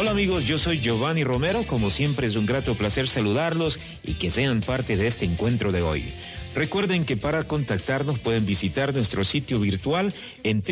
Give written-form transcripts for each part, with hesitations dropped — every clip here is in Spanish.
Hola amigos, yo soy Giovanni Romero. Como siempre es un grato placer saludarlos y que sean parte de este encuentro de hoy. Recuerden que para contactarnos pueden visitar nuestro sitio virtual en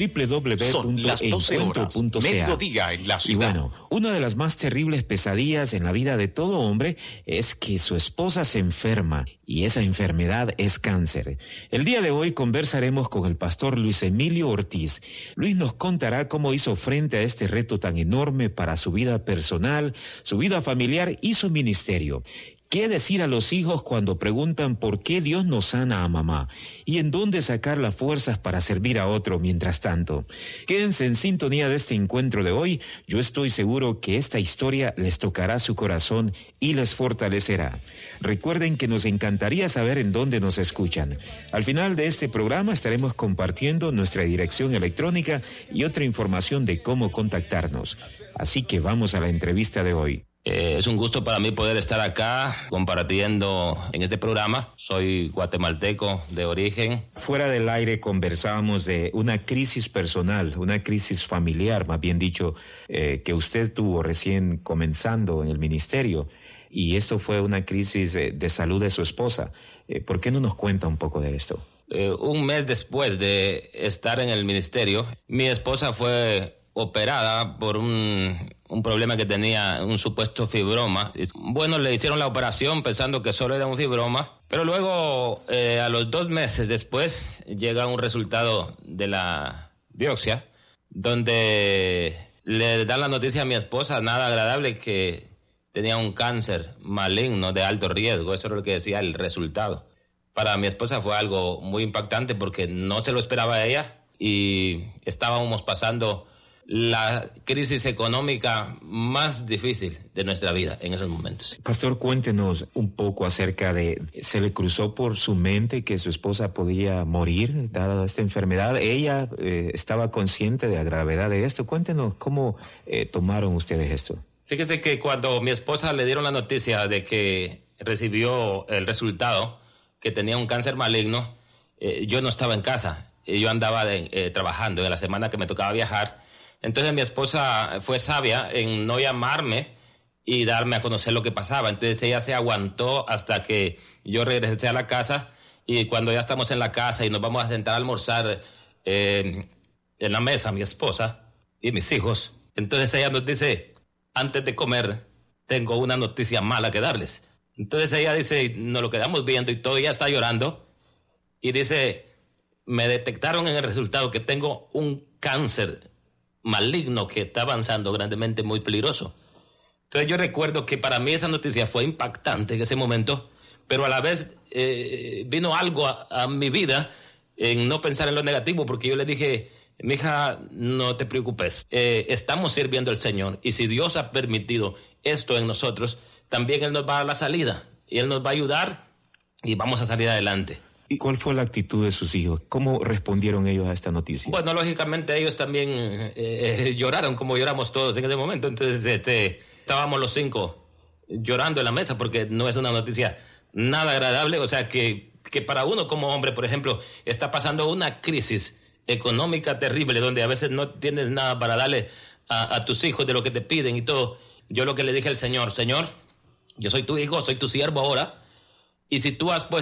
www.encuentro.ca. Mediodía en la ciudad. Y bueno, una de las más terribles pesadillas en la vida de todo hombre es que su esposa se enferma y esa enfermedad es cáncer. El día de hoy conversaremos con el pastor Luis Emilio Ortiz. Luis nos contará cómo hizo frente a este reto tan enorme para su vida personal, su vida familiar y su ministerio. ¿Qué decir a los hijos cuando preguntan por qué Dios nos sana a mamá? ¿Y en dónde sacar las fuerzas para servir a otro mientras tanto? Quédense en sintonía de este encuentro de hoy. Yo estoy seguro que esta historia les tocará su corazón y les fortalecerá. Recuerden que nos encantaría saber en dónde nos escuchan. Al final de este programa estaremos compartiendo nuestra dirección electrónica y otra información de cómo contactarnos. Así que vamos a la entrevista de hoy. Es un gusto para mí poder estar acá compartiendo en este programa. Soy guatemalteco de origen. Fuera del aire conversábamos de una crisis personal, una crisis familiar, más bien dicho, que usted tuvo recién comenzando en el ministerio. Y esto fue una crisis de salud de su esposa. ¿Por qué no nos cuenta un poco de esto? Un mes después de estar en el ministerio, mi esposa fue operada por un problema que tenía, un supuesto fibroma. Bueno, le hicieron la operación pensando que solo era un fibroma, pero luego a los 2 meses después llega un resultado de la biopsia donde le dan la noticia a mi esposa, nada agradable, que tenía un cáncer maligno de alto riesgo. Eso es lo que decía el resultado. Para mi esposa fue algo muy impactante porque no se lo esperaba ella y estábamos pasando la crisis económica más difícil de nuestra vida en esos momentos. Pastor, cuéntenos un poco acerca de, ¿se le cruzó por su mente que su esposa podía morir dada esta enfermedad? ¿Ella estaba consciente de la gravedad de esto? Cuéntenos cómo tomaron ustedes esto. Fíjese que cuando mi esposa le dieron la noticia de que recibió el resultado, que tenía un cáncer maligno, yo no estaba en casa. Yo andaba trabajando en la semana que me tocaba viajar. Entonces mi esposa fue sabia en no llamarme y darme a conocer lo que pasaba. Entonces ella se aguantó hasta que yo regresé a la casa, y cuando ya estamos en la casa y nos vamos a sentar a almorzar en la mesa, mi esposa y mis hijos, entonces ella nos dice: antes de comer tengo una noticia mala que darles. Entonces ella dice, nos lo quedamos viendo y todo, ella está llorando y dice: me detectaron en el resultado que tengo un cáncer maligno que está avanzando grandemente, muy peligroso. Entonces yo recuerdo que para mí esa noticia fue impactante en ese momento, pero a la vez vino algo a mi vida en no pensar en lo negativo, porque yo le dije: mija, no te preocupes, estamos sirviendo al Señor, y si Dios ha permitido esto en nosotros, también Él nos va a dar la salida y Él nos va a ayudar y vamos a salir adelante. ¿Y cuál fue la actitud de sus hijos? ¿Cómo respondieron ellos a esta noticia? Bueno, lógicamente ellos también lloraron como lloramos todos en ese momento. Entonces estábamos los 5 llorando en la mesa porque no es una noticia nada agradable. O sea que para uno como hombre, por ejemplo, está pasando una crisis económica terrible donde a veces no tienes nada para darle a tus hijos de lo que te piden y todo. Yo lo que le dije al Señor: Señor, yo soy tu hijo, soy tu siervo ahora, y si tú has puesto